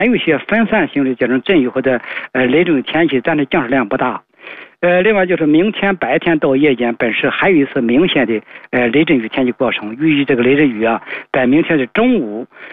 还有一些分散性的这种阵雨或者雷阵雨天气，但是降水量不大。另外就是明天白天到夜间，本市还有一次明显的雷阵雨天气过程。预计这个雷阵雨啊，在明天的中午